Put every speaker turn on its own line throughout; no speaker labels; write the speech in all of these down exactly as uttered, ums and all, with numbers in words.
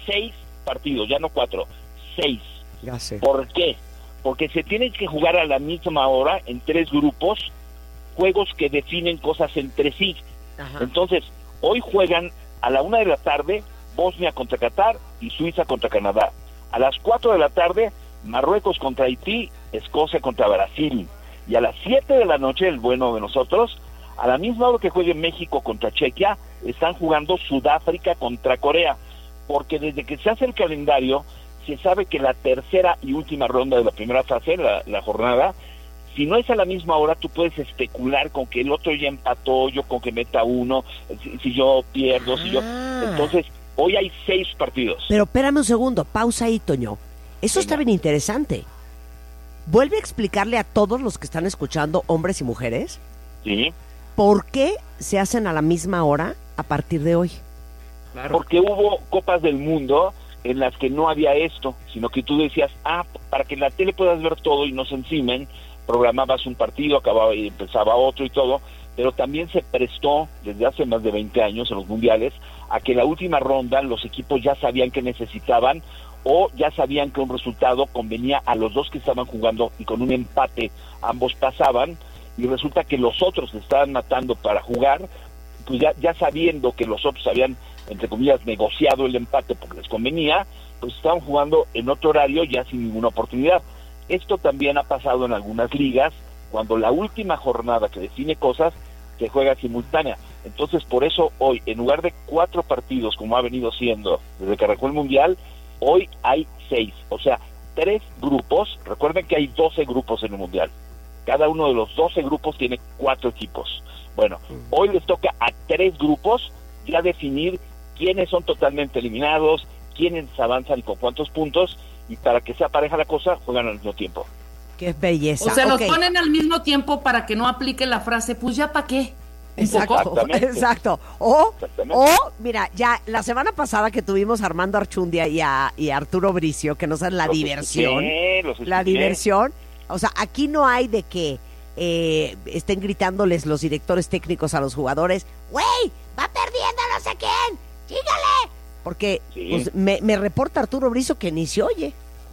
seis partidos, ya no cuatro, seis.
Ya sé.
¿Por qué? Porque se tienen que jugar a la misma hora en tres grupos, juegos que definen cosas entre sí.
Ajá.
Entonces, hoy juegan a la una de la tarde Bosnia contra Qatar y Suiza contra Canadá. A las cuatro de la tarde, Marruecos contra Haití, Escocia contra Brasil. Y a las siete de la noche, el bueno de nosotros, a la misma hora que juegue México contra Chequia, están jugando Sudáfrica contra Corea. Porque desde que se hace el calendario, se sabe que la tercera y última ronda de la primera fase, la, la jornada, si no es a la misma hora, tú puedes especular con que el otro ya empató, yo con que meta uno, si, si yo pierdo, ah. si yo... Entonces, hoy hay seis partidos.
Pero espérame un segundo, pausa ahí, Toño. Eso Venga. Está bien interesante. Vuelve a explicarle a todos los que están escuchando, hombres y mujeres,
sí,
¿por qué se hacen a la misma hora a partir de hoy?
Claro. Porque hubo Copas del Mundo en las que no había esto, sino que tú decías, ah, para que en la tele puedas ver todo y no se encimen, programabas un partido, acababa y empezaba otro y todo, pero también se prestó desde hace más de veinte años en los mundiales a que la última ronda los equipos ya sabían que necesitaban o ya sabían que un resultado convenía a los dos que estaban jugando y con un empate ambos pasaban y resulta que los otros se estaban matando para jugar, pues ya, ya sabiendo que los otros habían, entre comillas, negociado el empate porque les convenía, pues estaban jugando en otro horario ya sin ninguna oportunidad. Esto también ha pasado en algunas ligas, cuando la última jornada que define cosas se juega simultánea. Entonces, por eso hoy, en lugar de cuatro partidos, como ha venido siendo desde que arrancó el Mundial, hoy hay seis. O sea, tres grupos. Recuerden que hay doce grupos en el Mundial. Cada uno de los doce grupos tiene cuatro equipos. Bueno, hoy les toca a tres grupos ya definir quiénes son totalmente eliminados, quiénes avanzan y con cuántos puntos, y para que sea pareja la cosa, juegan al mismo tiempo.
¡Qué belleza!
O sea,
okay.
los ponen al mismo tiempo para que no aplique la frase, pues ya para qué.
Exacto, exacto. O, o, mira, ya la semana pasada que tuvimos a Armando Archundia y a, y a Arturo Bricio, que nos dan la los diversión, escuché, la diversión, o sea, aquí no hay de que eh, estén gritándoles los directores técnicos a los jugadores, ¡güey, va perdiendo no sé quién, sígale! Porque sí. pues, me, me reporta Arturo Bricio que ni se oye.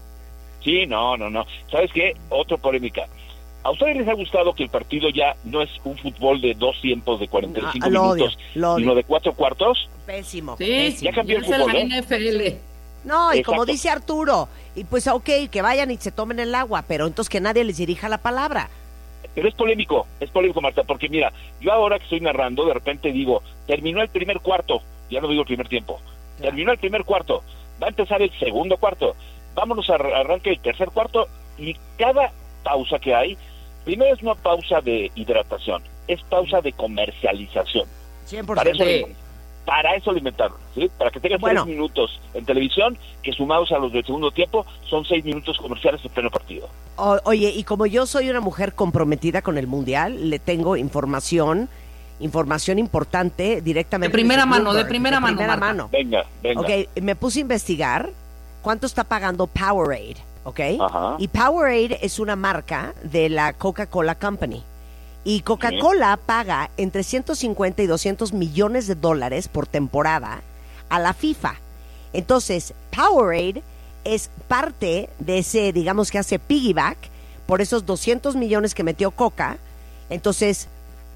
Sí, no, no, no. ¿Sabes qué? Otra polémica. ¿A ustedes les ha gustado que el partido ya no es un fútbol de dos tiempos de cuarenta y cinco
no,
minutos,
odio,
sino de cuatro cuartos?
Pésimo.
Sí,
pésimo.
Ya cambió el fútbol,
la
¿eh?
N F L.
No, y
Exacto.
como dice Arturo, y pues ok, que vayan y se tomen el agua, pero entonces que nadie les dirija la palabra.
Pero es polémico, es polémico, Marta, porque mira, yo ahora que estoy narrando, de repente digo, terminó el primer cuarto, ya no digo el primer tiempo, claro. terminó el primer cuarto, va a empezar el segundo cuarto, vámonos a arranque el tercer cuarto, y cada pausa que hay, primero es una pausa de hidratación, es pausa de comercialización.
cien por ciento.
Para eso, para eso lo inventaron, ¿sí? Para que tengas
bueno.
tres minutos en televisión, que sumados a los del segundo tiempo, son seis minutos comerciales en pleno partido.
O, oye, y como yo soy una mujer comprometida con el Mundial, le tengo información, información importante directamente.
De primera mano,
Bloomberg,
de primera
de
mano,
primera
Marta.
mano.
Venga, venga.
Ok, me puse a investigar cuánto está pagando Powerade, ¿ok?
Ajá.
Y Powerade es una marca de la Coca-Cola Company. Y Coca-Cola sí. paga entre ciento cincuenta y doscientos millones de dólares por temporada a la FIFA. Entonces, Powerade es parte de ese, digamos que hace piggyback por esos doscientos millones que metió Coca. Entonces,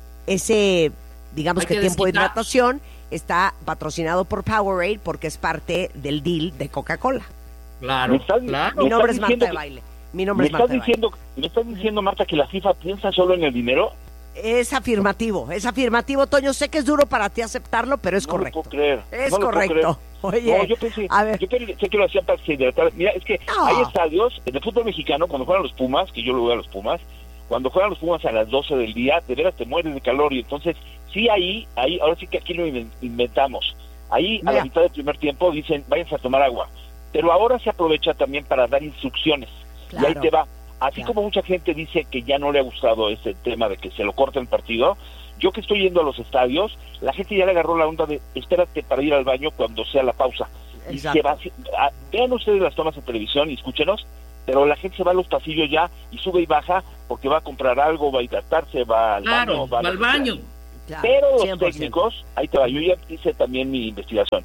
ese, digamos que, que tiempo de hidratación está patrocinado por Powerade porque es parte del deal de Coca-Cola.
Claro,
me estás,
claro.
Mi nombre es Marta de Baile. Mi nombre
¿Me
es Marta
estás diciendo, ¿Me estás diciendo, Marta, que la FIFA piensa solo en el dinero?
Es afirmativo, es afirmativo, Toño. Sé que es duro para ti aceptarlo, pero es
no
correcto.
No lo puedo creer.
Es
no
correcto. Oye,
no, yo pensé,
a ver.
yo pensé que lo hacían para hidratar. Mira, es que
no.
hay estadios en el fútbol mexicano, cuando juegan los Pumas, que yo lo veo a los Pumas, cuando juegan los Pumas a las doce del día, de veras te mueres de calor. Y entonces, sí, ahí, ahí ahora sí que aquí lo inventamos. Ahí, Mira. a la mitad del primer tiempo, dicen, váyanse a tomar agua. Pero ahora se aprovecha también para dar instrucciones. Claro. Y ahí te va. Así claro. como mucha gente dice que ya no le ha gustado ese tema de que se lo corta el partido, yo que estoy yendo a los estadios, la gente ya le agarró la onda de espérate para ir al baño cuando sea la pausa. Y se va, a, vean ustedes las tomas en televisión y escúchenos, pero la gente se va a los pasillos ya y sube y baja porque va a comprar algo, va a hidratarse, va al
claro,
baño. Va,
va al baño.
Claro, pero los cien por ciento técnicos, ahí te va, yo ya hice también mi investigación.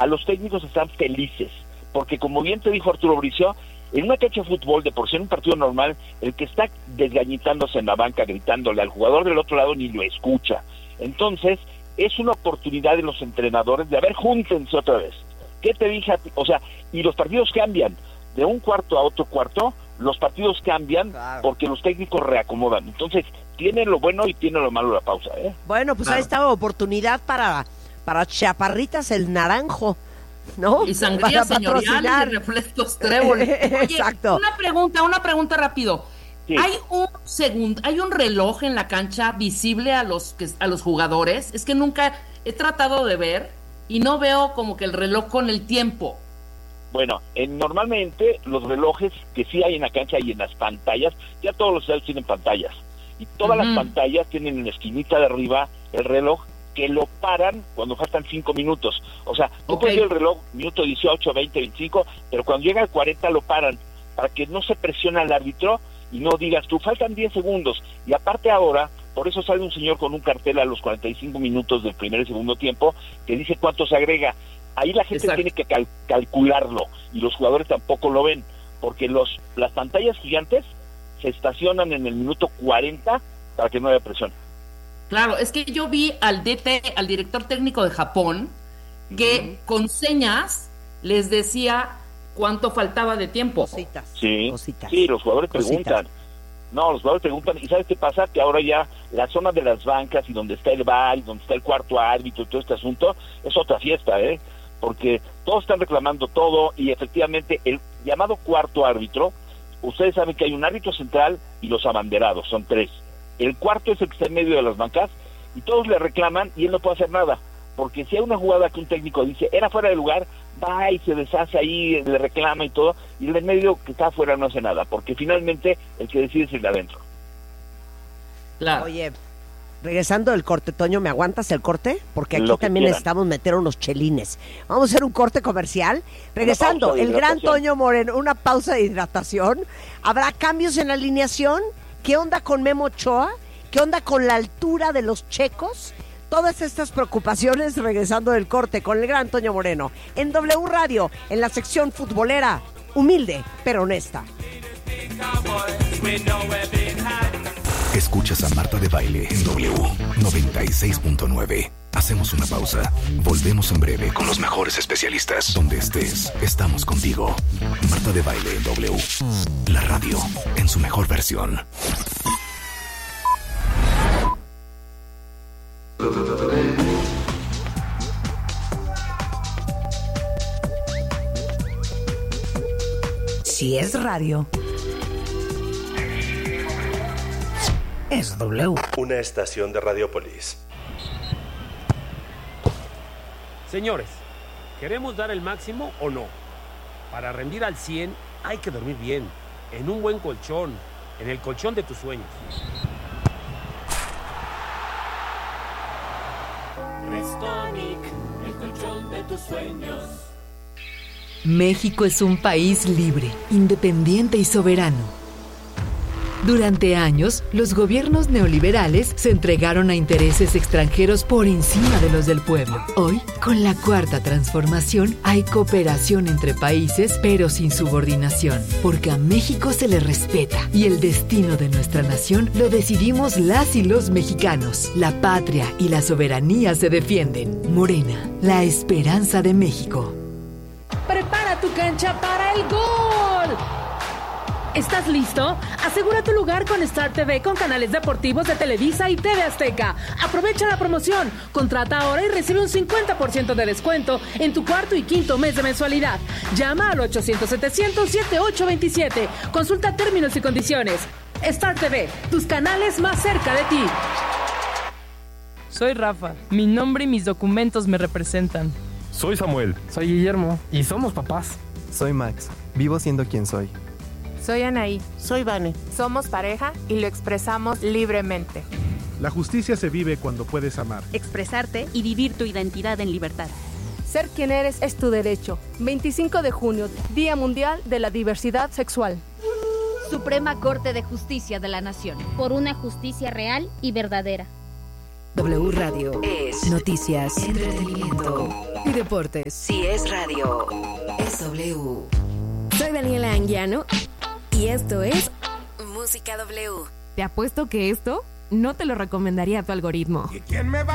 a los técnicos están felices, porque como bien te dijo Arturo Bricio, en una cancha de fútbol, de por sí en un partido normal, el que está desgañitándose en la banca, gritándole al jugador del otro lado, ni lo escucha. Entonces, es una oportunidad de los entrenadores de, a ver, júntense otra vez. ¿Qué te dije a ti? O sea, y los partidos cambian, de un cuarto a otro cuarto, los partidos cambian, claro, porque los técnicos reacomodan. Entonces, tiene lo bueno y tiene lo malo la pausa, ¿eh?
Bueno, pues
claro,
ahí está oportunidad para, para Chaparritas el Naranjo, ¿no?
Y sangría señorial y refrescos Trébol. Oye,
exacto.
Una pregunta, una pregunta rápido. Sí. ¿Hay un segundo, hay un reloj en la cancha visible a los que a los jugadores? Es que nunca he tratado de ver y no veo como que el reloj con el tiempo.
Bueno, en, normalmente los relojes que sí hay en la cancha y en las pantallas, ya todos los estadios tienen pantallas, y todas uh-huh. las pantallas tienen en la esquinita de arriba el reloj que lo paran cuando faltan cinco minutos. O sea, tú okay. puedes ver el reloj minuto dieciocho, veinte, veinticinco, pero cuando llega al cuarenta lo paran, para que no se presione al árbitro y no digas tú, faltan diez segundos. Y aparte ahora, por eso sale un señor con un cartel a los cuarenta y cinco minutos del primer y segundo tiempo que dice cuánto se agrega. Ahí la gente Exacto. tiene que cal- calcularlo, y los jugadores tampoco lo ven, porque los las pantallas gigantes se estacionan en el minuto cuarenta para que no haya presión.
Claro, es que yo vi al D T, al director técnico de Japón, que uh-huh. con señas les decía cuánto faltaba de tiempo.
Cositas.
Sí,
Cositas.
sí, los jugadores
Cositas.
preguntan. No, los jugadores preguntan, ¿y sabes qué pasa? Que ahora ya la zona de las bancas y donde está el V A R y donde está el cuarto árbitro y todo este asunto es otra fiesta, ¿eh? Porque todos están reclamando todo, y efectivamente el llamado cuarto árbitro, ustedes saben que hay un árbitro central y los abanderados, son tres. El cuarto es el que está en medio de las bancas y todos le reclaman y él no puede hacer nada, porque si hay una jugada que un técnico dice era fuera de lugar, va y se deshace ahí, le reclama y todo, y el de medio que está afuera no hace nada, porque finalmente el que decide es el de adentro.
Claro. Oye, regresando del corte, Toño, ¿me aguantas el corte? Porque aquí también
quieran.
necesitamos meter unos chelines. Vamos a hacer un corte comercial. Regresando, el gran Toño Moreno, una pausa de hidratación. ¿Habrá cambios en la alineación? ¿Qué onda con Memo Ochoa? ¿Qué onda con la altura de los checos? Todas estas preocupaciones regresando del corte con el gran Toño Moreno. En W Radio, en la sección futbolera, humilde pero honesta.
Escuchas a Marta de Baile en W noventa y seis punto nueve. Hacemos una pausa. Volvemos en breve con los mejores especialistas. Donde estés, estamos contigo. Marta de Baile en W. La radio en su mejor versión.
Si es radio, es W.
Una estación de Radiopolis.
Señores, ¿queremos dar el máximo o no? Para rendir al cien hay que dormir bien, en un buen colchón, en el colchón de tus sueños.
Restonic, el colchón de tus sueños.
México es un país libre, independiente y soberano. Durante años, los gobiernos neoliberales se entregaron a intereses extranjeros por encima de los del pueblo. Hoy, con la Cuarta Transformación, hay cooperación entre países, pero sin subordinación, porque a México se le respeta y el destino de nuestra nación lo decidimos las y los mexicanos. La patria y la soberanía se defienden. Morena, la esperanza de México.
Prepara tu cancha para el gol. ¿Estás listo? Asegura tu lugar con Star T V con canales deportivos de Televisa y T V Azteca. Aprovecha la promoción. Contrata ahora y recibe un cincuenta por ciento de descuento en tu cuarto y quinto mes de mensualidad. Llama al ochocientos, setecientos, setenta y ocho veintisiete. Consulta términos y condiciones. Star T V, tus canales más cerca de ti.
Soy Rafa. Mi nombre y mis documentos me representan.
Soy Samuel.
Soy Guillermo. Y somos papás.
Soy Max. Vivo siendo quien soy.
Soy Anaí.
Soy Vane.
Somos pareja y lo expresamos libremente.
La justicia se vive cuando puedes amar,
expresarte y vivir tu identidad en libertad.
Ser quien eres es tu derecho. veinticinco de junio, Día Mundial de la Diversidad Sexual.
Suprema Corte de Justicia de la Nación.
Por una justicia real y verdadera.
W Radio es noticias, entretenimiento y deportes.
Si es radio, es W. Soy Daniela Anguiano y esto es Música W. Te apuesto que esto no te lo recomendaría tu algoritmo.
¿Y quién me va